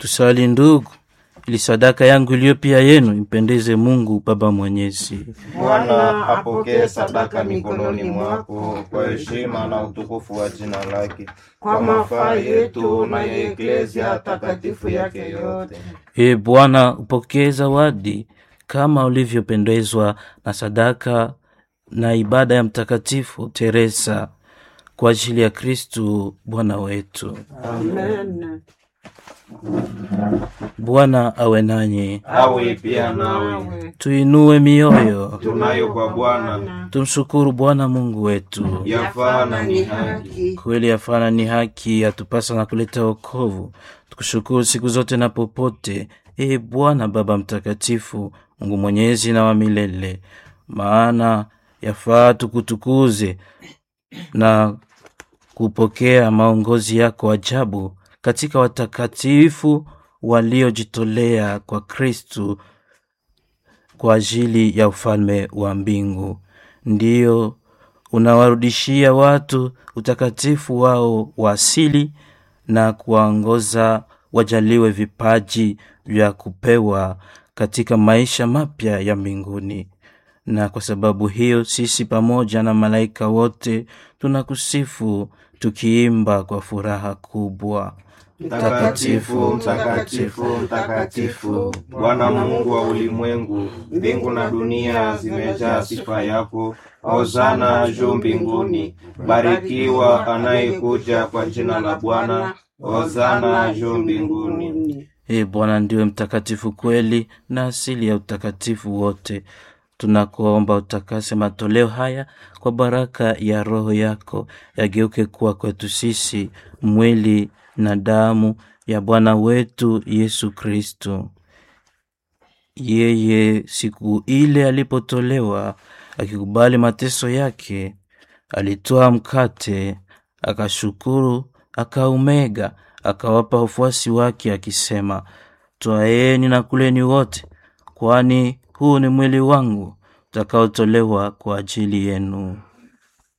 Tusali ndugu, ili sadaka yangu iliyo pia yenu impendeze Mungu Baba Mwenyezi. Bwana apokee sadaka mikononi mwako kwa heshima na utukufu wa jina lake, kwa mafaa yetu na ya Eklesia takatifu yake yote. Bwana, upokee zawadi kama ulivyopendezwa na sadaka na ibada ya Mtakatifu Teresa kwa ajili ya Kristo Bwana wetu. Amen. Bwana awe nanyi. Awe pia nawe. Tuinue mioyo. Tunayo kwa Bwana. Tumshukuru Bwana Mungu wetu. Yafaa na ni haki. Kweli yafaa na ni haki, yatupasa na kuleta wokovu. Tukushukuru siku zote na popote, Bwana Baba Mtakatifu, Mungu Mwenyezi na wa milele. Maana yafaa tukutukuze na kupokea maongozi yako ajabu katika watakatifu waliojitolea kwa Kristu kwa ajili ya ufalme wa mbingu. Ndiyo unawarudishia watu utakatifu wao wa asili na kuwaongoza wajaliwe vipaji vya kupewa katika maisha mapya ya mbinguni. Na kwa sababu hiyo sisi pamoja na malaika wote tunakusifu tukiimba kwa furaha kubwa: Mtakatifu, mtakatifu, mtakatifu, Bwana Mungu wa ulimwengu, mbingu na dunia zimejaa sifa yako. Hosana juu mbinguni. Barikiwa anayekuja kwa jina la Bwana. Hosana juu mbinguni. Bwana ndiwe mtakatifu kweli na asili ya utakatifu wote. Tunakuomba utakase matoleo haya kwa baraka ya Roho yako, yageuke kuwa kwetu sisi mwili na damu ya Bwana wetu Yesu Kristo. Yeye siku ile alipotolewa, akikubali mateso yake, alitoa mkate, akashukuru, akaumega, akawapa wafuasi wake akisema, "Twaeni na kuleni wote, kwani huu ni mwili wangu utakaotolewa kwa ajili yenu."